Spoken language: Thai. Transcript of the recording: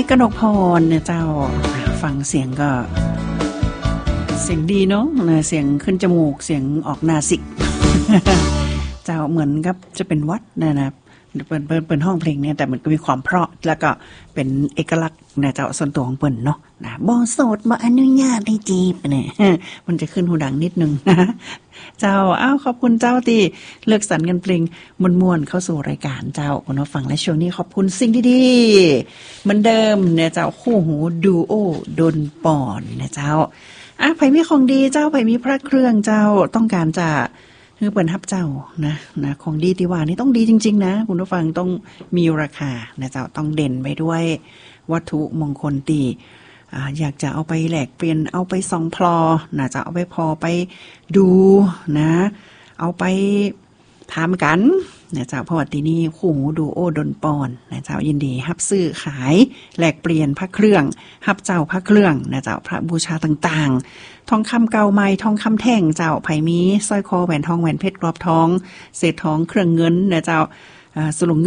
กนกพรเนี่ยเจ้าฟังเสียงก็เสียงดีเนาะเสียงขึ้นจมูกเสียงออกนาสิก เจ้าเหมือนกับจะเป็นวัดนะเปิดห้องเพลงเนี่ยแต่มันก็มีความเพราะแล้วก็เป็นเอกลักษณ์นะเจ้าส่วนตัวของเปิ้นเนาะนะบ่โสดบ่อนุญาตให้จีบเนี่ยมันจะขึ้นหูดังนิดนึงนะเจ้าขอบคุณเจ้าที่เลือกสรรกันเพลงม่วนๆเข้าสู่รายการเจ้าคุณผู้ฟังและช่วงนี้ขอบคุณสิ่งดีๆเหมือนเดิมเนี่ยเจ้าคู่หูดูโอดนปอนนะเจ้าไผมีของดีเจ้าไผมีพระเครื่องเจ้าต้องการจะคือเปิ่นฮับเจ้านะของดีที่ว่านี่ต้องดีจริงๆนะคุณผู้ฟังต้องมีราคานะเจ้าต้องเด่นไปด้วยวัตถุมงคลตีอยากจะเอาไปแลกเปลี่ยนเอาไปส่องพลอนะจะเอาไปพอไปดูนะเอาไปถามกันนะเจ้าเพราะว่าที่นี่คู่หูดูโอดนปอนนะเจ้ายินดีฮับซื้อขายแลกเปลี่ยนพระเครื่องฮับเจ้าพระเครื่องนะเจ้าพระบูชาต่างๆทองคำเก่าใหม่ทองคำแท่งเจ้าไผมีสร้อยคอแหวนทองแหวนเพชรกรอบทองเศษทองเครื่องเงินนะเจ้าสลุง